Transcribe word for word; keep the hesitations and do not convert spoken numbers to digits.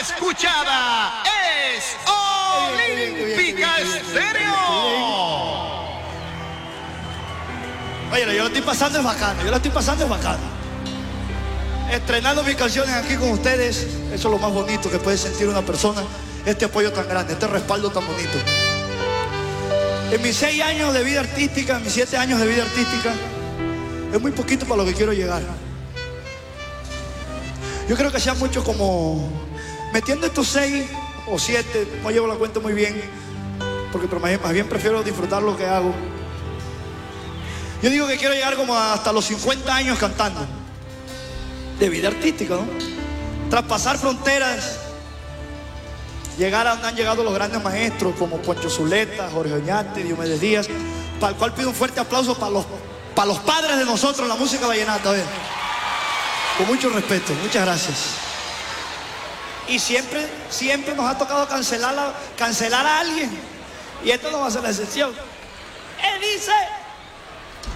escuchada es Olímpica Estéreo. Oye, yo lo estoy pasando es bacano, yo lo estoy pasando es bacano. Estrenando mis canciones aquí con ustedes, eso es lo más bonito que puede sentir una persona, este apoyo tan grande, este respaldo tan bonito. En mis seis años de vida artística, en mis siete años de vida artística, es muy poquito para lo que quiero llegar. Yo creo que sea mucho como metiendo estos seis o siete, no llevo la cuenta muy bien, porque más bien prefiero disfrutar lo que hago. Yo digo que quiero llegar como hasta los cincuenta años cantando, de vida artística, ¿no? Traspasar fronteras, llegar a donde han llegado los grandes maestros como Poncho Zuleta, Jorge Oñate, Diomedes Díaz, para el cual pido un fuerte aplauso para los, para los padres de nosotros, la música vallenata, a ver. Con mucho respeto, muchas gracias. Y siempre, siempre nos ha tocado cancelar, la, cancelar a alguien, y esto no va a ser la excepción. Él dice...